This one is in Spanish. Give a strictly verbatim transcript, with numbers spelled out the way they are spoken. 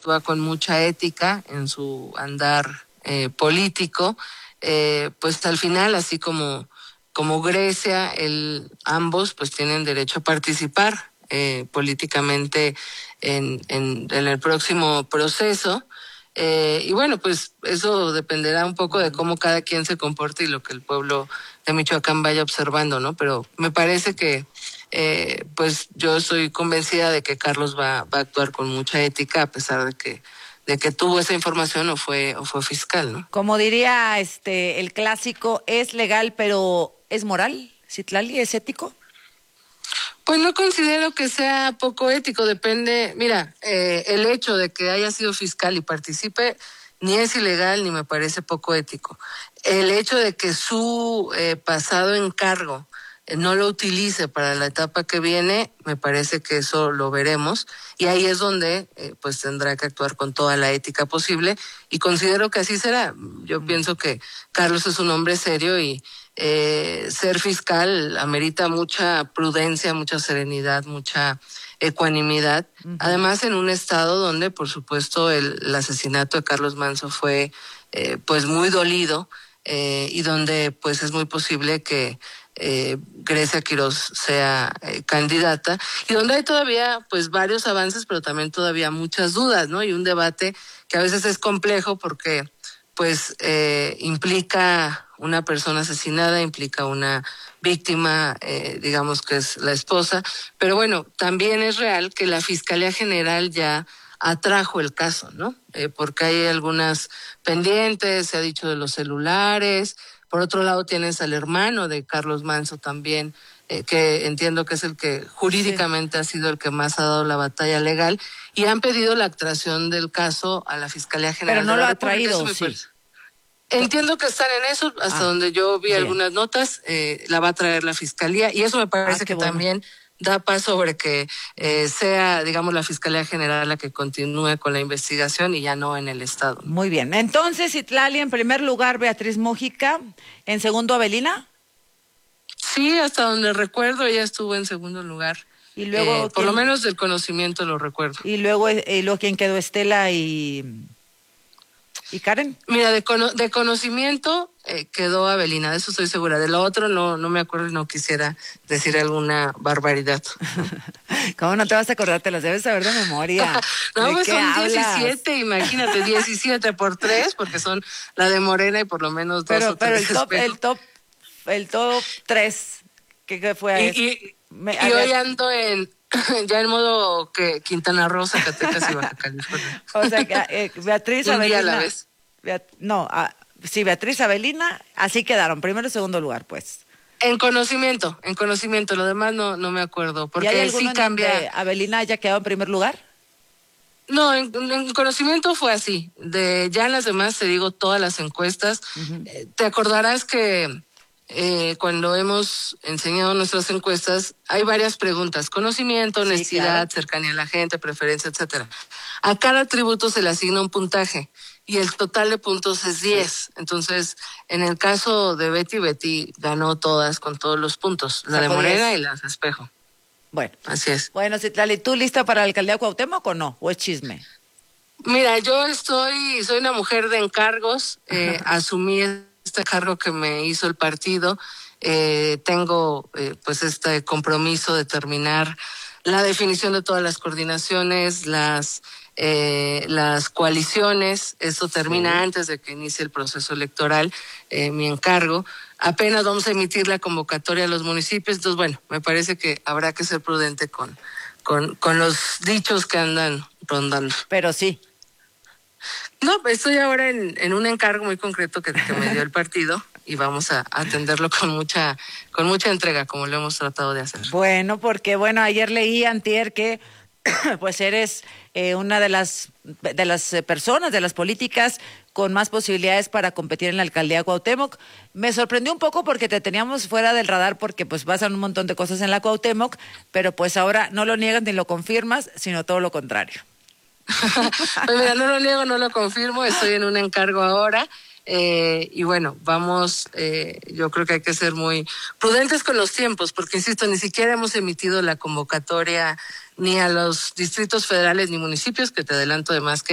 actúa con mucha ética en su andar eh, político, eh, pues al final, así como, como Grecia, el, ambos pues tienen derecho a participar eh, políticamente en, en, en el próximo proceso. Eh, y bueno, pues eso dependerá un poco de cómo cada quien se comporte y lo que el pueblo de Michoacán vaya observando, ¿no? Pero me parece que, eh, pues yo estoy convencida de que Carlos va, va a actuar con mucha ética, a pesar de que, de que tuvo esa información o fue, o fue fiscal, ¿no? Como diría este el clásico, es legal, pero ¿es moral? ¿Citlali es ético? Pues no considero que sea poco ético, depende, mira, eh, el hecho de que haya sido fiscal y participe ni es ilegal ni me parece poco ético. El hecho de que su eh, pasado encargo eh, no lo utilice para la etapa que viene, me parece que eso lo veremos y ahí es donde eh, pues tendrá que actuar con toda la ética posible y considero que así será. Yo mm. pienso que Carlos es un hombre serio y Eh, ser fiscal amerita mucha prudencia, mucha serenidad, mucha ecuanimidad. Uh-huh. Además, en un estado donde, por supuesto, el, el asesinato de Carlos Manzo fue eh, pues muy dolido eh, y donde pues es muy posible que eh, Grecia Quiroz sea eh, candidata y donde hay todavía pues varios avances, pero también todavía muchas dudas, ¿no? Y un debate que a veces es complejo porque pues eh, implica una persona asesinada, implica una víctima, eh, digamos que es la esposa, pero bueno, también es real que la Fiscalía General ya atrajo el caso, ¿no? Eh, porque hay algunas pendientes, se ha dicho de los celulares, por otro lado tienes al hermano de Carlos Manzo también, eh, que entiendo que es el que jurídicamente sí. ha sido el que más ha dado la batalla legal, y han pedido la actuación del caso a la Fiscalía General. Pero no de la lo ha República, traído, sí. Parece. Entiendo que están en eso, hasta ah, donde yo vi bien. algunas notas, eh, la va a traer la Fiscalía, y eso me parece ah, que bueno. también da paso sobre que eh, sea, digamos, la Fiscalía General la que continúe con la investigación y ya no en el Estado. Muy bien. Entonces, Citlali, en primer lugar, Beatriz Múgica, en segundo, Avelina. Sí, hasta donde recuerdo, ella estuvo en segundo lugar. Y luego, eh, por lo menos del conocimiento lo recuerdo. Y luego, eh, luego ¿quién quedó? Estela y... ¿Y Karen? Mira, de, cono de conocimiento eh, quedó Avelina, de eso estoy segura. De lo otro no no me acuerdo y no quisiera decir alguna barbaridad. ¿Cómo no te vas a acordar? Te las debes saber de memoria. no, ¿De pues son hablas? diecisiete, imagínate, diecisiete por tres, porque son la de Morena y por lo menos dos pero, o pero tres. Pero el top, el top, el top tres, ¿qué, qué fue a y, eso? Y, Me, y hoy ando en... ya en modo que Quintana Roo, Zacatecas y Baja California. O sea, que, eh, Beatriz Un Avelina. día a la vez. Beat, no, ah, sí, Beatriz Avelina, así quedaron, primero y segundo lugar, pues. En conocimiento, en conocimiento, lo demás no no me acuerdo, porque ¿Y hay sí cambia. Donde Avelina haya quedado en primer lugar? No, en, en conocimiento fue así. De ya en las demás, te digo, todas las encuestas. Uh-huh. eh, te acordarás que eh, cuando hemos enseñado nuestras encuestas, hay varias preguntas: conocimiento, honestidad, sí, claro. cercanía a la gente, preferencia, etcétera. A cada atributo se le asigna un puntaje y el total de puntos es diez. Sí. Entonces, en el caso de Betty, Betty ganó todas con todos los puntos, la de Morena diez. Y las de Espejo. Bueno, así es. Bueno, Citlali, ¿tú lista para la alcaldía de Cuauhtémoc o no? ¿O es chisme? Mira, yo estoy, soy una mujer de encargos, eh, asumí este cargo que me hizo el partido, eh, tengo eh, pues este compromiso de terminar la definición de todas las coordinaciones, las eh, las coaliciones, esto termina sí. antes de que inicie el proceso electoral, eh, mi encargo. Apenas vamos a emitir la convocatoria a los municipios, entonces bueno, me parece que habrá que ser prudente con, con, con los dichos que andan rondando. Pero sí. No, estoy ahora en, en un encargo muy concreto que, que me dio el partido y vamos a atenderlo con mucha, con mucha entrega, como lo hemos tratado de hacer. Bueno, porque bueno, ayer leí antier que pues eres eh, una de las de las eh, personas, de las políticas con más posibilidades para competir en la alcaldía de Cuauhtémoc. Me sorprendió un poco porque te teníamos fuera del radar porque pues pasan un montón de cosas en la Cuauhtémoc, pero pues ahora no lo niegas ni lo confirmas, sino todo lo contrario. Pues mira, no lo niego, no lo confirmo, estoy en un encargo ahora. Eh, y bueno, vamos, eh, yo creo que hay que ser muy prudentes con los tiempos, porque insisto, ni siquiera hemos emitido la convocatoria ni a los distritos federales ni municipios, que te adelanto además que